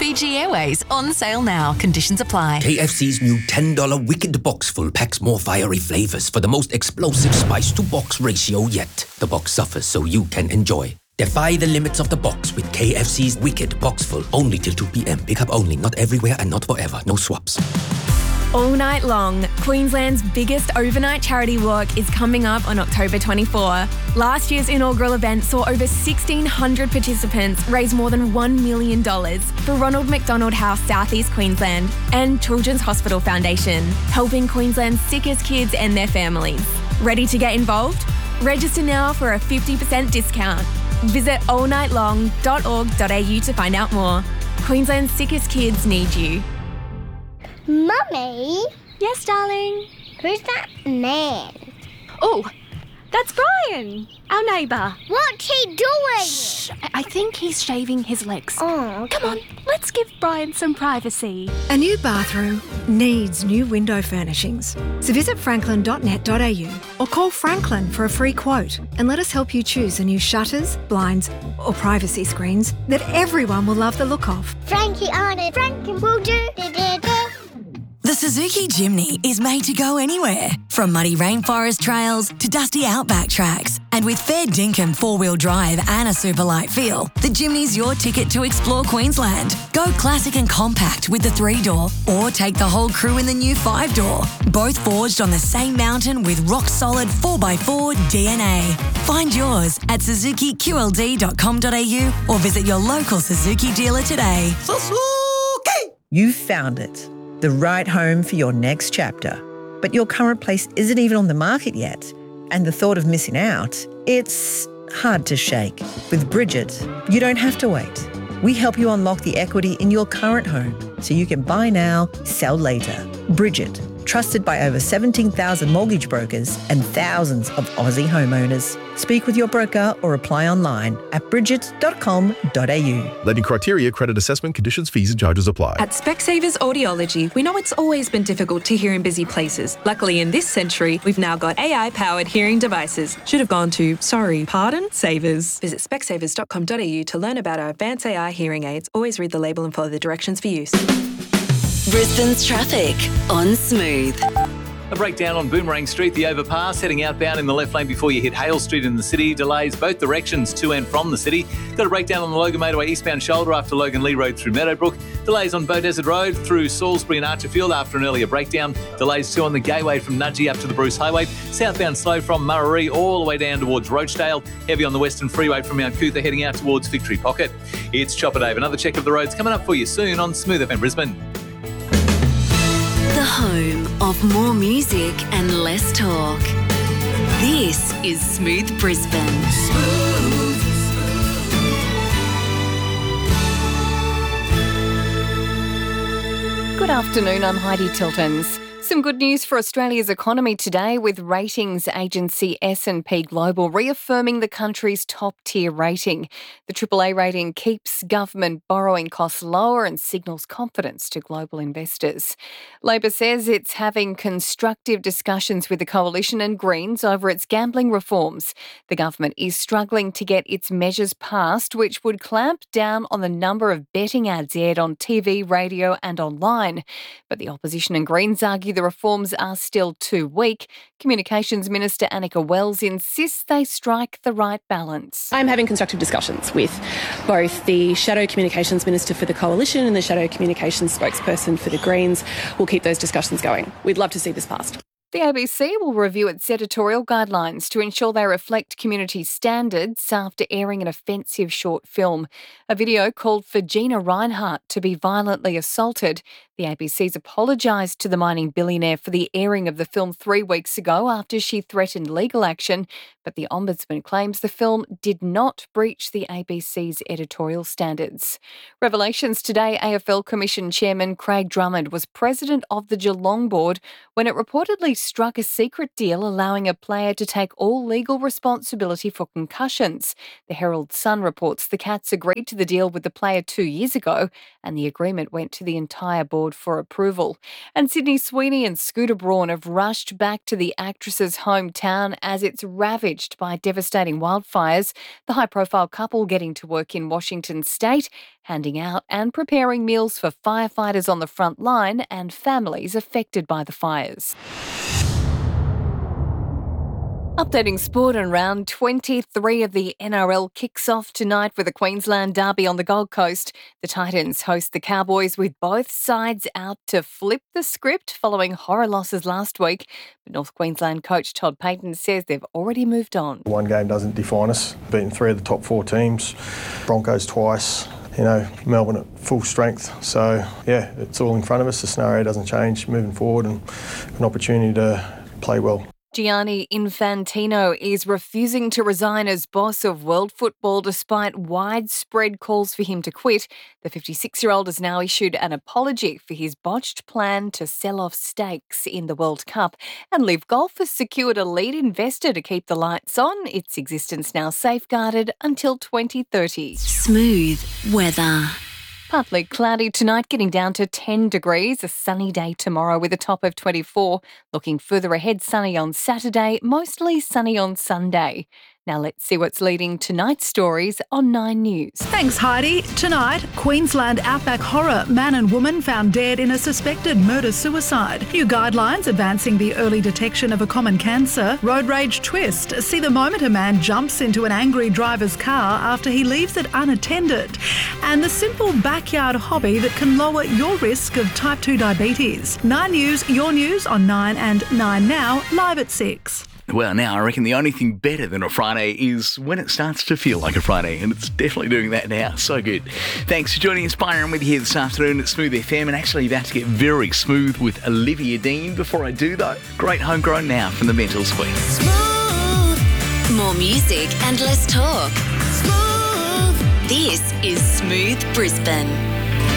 Fiji Airways, on sale now. Conditions apply. KFC's new $10 Wicked Boxful packs more fiery flavors for the most explosive spice-to-box ratio yet. The box suffers so you can enjoy. Defy the limits of the box with KFC's Wicked Boxful. Only till 2 p.m. Pick up only. Not everywhere and not forever. No swaps. All night long, Queensland's biggest overnight charity walk is coming up on October 24. Last year's inaugural event saw over 1,600 participants raise more than $1 million for Ronald McDonald House, South East Queensland, and Children's Hospital Foundation, helping Queensland's sickest kids and their families. Ready to get involved? Register now for a 50% discount. Visit allnightlong.org.au to find out more. Queensland's sickest kids need you. Mummy? Yes, darling? Who's that man? Oh, that's Brian, our neighbour. What's he doing? Shh, I think he's shaving his legs. Oh, okay. Come on, let's give Brian some privacy. A new bathroom needs new window furnishings. So visit franklin.net.au or call Franklin for a free quote and let us help you choose the new shutters, blinds or privacy screens that everyone will love the look of. Frankie on it. Frankie will do. The Suzuki Jimny is made to go anywhere, from muddy rainforest trails to dusty outback tracks. And with fair dinkum four-wheel drive and a super light feel, the Jimny's your ticket to explore Queensland. Go classic and compact with the 3-door, or take the whole crew in the new 5-door. Both forged on the same mountain with rock-solid 4x4 DNA. Find yours at suzukiqld.com.au or visit your local Suzuki dealer today. Suzuki! You found it. The right home for your next chapter. But your current place isn't even on the market yet. And the thought of missing out, it's hard to shake. With Bridget, you don't have to wait. We help you unlock the equity in your current home so you can buy now, sell later. Bridget, trusted by over 17,000 mortgage brokers and thousands of Aussie homeowners. Speak with your broker or apply online at bridget.com.au. Lending criteria, credit assessment, conditions, fees and charges apply. At Specsavers Audiology, we know it's always been difficult to hear in busy places. Luckily, in this century, we've now got AI-powered hearing devices. Should have gone to, Savers. Visit specsavers.com.au to learn about our advanced AI hearing aids. Always read the label and follow the directions for use. Brisbane's traffic on Smooth. A breakdown on Boomerang Street, the overpass, heading outbound in the left lane before you hit Hale Street in the city. Delays both directions to and from the city. Got a breakdown on the Logan Motorway eastbound shoulder after Logan Lee Road through Meadowbrook. Delays on Beaudesert Road through Salisbury and Archerfield after an earlier breakdown. Delays too on the Gateway from Nudgee up to the Bruce Highway. Southbound slow from Murray all the way down towards Roachdale. Heavy on the Western Freeway from Mount Cootha heading out towards Victory Pocket. It's Chopper Dave. Another check of the roads coming up for you soon on Smooth FM Brisbane. The home of more music and less talk. This is Smooth Brisbane. Good afternoon, I'm Heidi Tiltons. Some good news for Australia's economy today, with ratings agency S&P Global reaffirming the country's top-tier rating. The AAA rating keeps government borrowing costs lower and signals confidence to global investors. Labor says it's having constructive discussions with the Coalition and Greens over its gambling reforms. The government is struggling to get its measures passed, which would clamp down on the number of betting ads aired on TV, radio and online. But the opposition and Greens argue the reforms are still too weak. Communications Minister Annika Wells insists they strike the right balance. I'm having constructive discussions with both the Shadow Communications Minister for the Coalition and the Shadow Communications spokesperson for the Greens. We'll keep those discussions going. We'd love to see this passed. The ABC will review its editorial guidelines to ensure they reflect community standards after airing an offensive short film. A video called for Gina Rinehart to be violently assaulted. The ABC's apologised to the mining billionaire for the airing of the film 3 weeks ago after she threatened legal action, but the Ombudsman claims the film did not breach the ABC's editorial standards. Revelations today, AFL Commission Chairman Craig Drummond was president of the Geelong Board when it reportedly struck a secret deal allowing a player to take all legal responsibility for concussions. The Herald Sun reports the Cats agreed to the deal with the player 2 years ago and the agreement went to the entire board board for approval. And Sydney Sweeney and Scooter Braun have rushed back to the actress's hometown as it's ravaged by devastating wildfires. The high-profile couple getting to work in Washington state, handing out and preparing meals for firefighters on the front line and families affected by the fires. Updating sport, and round 23 of the NRL kicks off tonight with a Queensland derby on the Gold Coast. The Titans host the Cowboys with both sides out to flip the script following horror losses last week. But North Queensland coach Todd Payten says they've already moved on. One game doesn't define us. Beaten 3 of the top 4 teams, Broncos twice, Melbourne at full strength. So, yeah, it's all in front of us. The scenario doesn't change moving forward, and an opportunity to play well. Gianni Infantino is refusing to resign as boss of world football despite widespread calls for him to quit. The 56-year-old has now issued an apology for his botched plan to sell off stakes in the World Cup. And Live Golf has secured a lead investor to keep the lights on, its existence now safeguarded until 2030. Smooth weather. Partly cloudy tonight, getting down to 10 degrees. A sunny day tomorrow with a top of 24. Looking further ahead, sunny on Saturday, mostly sunny on Sunday. Now let's see what's leading tonight's stories on 9 News. Thanks, Heidi. Tonight, Queensland outback horror. Man and woman found dead in a suspected murder-suicide. New guidelines advancing the early detection of a common cancer. Road rage twist. See the moment a man jumps into an angry driver's car after he leaves it unattended. And the simple backyard hobby that can lower your risk of type 2 diabetes. 9 News, your news on 9 and 9 Now, live at 6. Well, now I reckon the only thing better than a Friday is when it starts to feel like a Friday, and it's definitely doing that now. So good. Thanks for joining Inspiring with you here this afternoon at Smooth FM, and actually about to get very smooth with Olivia Dean. Before I do, though, great homegrown now from the Mental Suite. Smooth. More music and less talk. Smooth. This is Smooth Brisbane.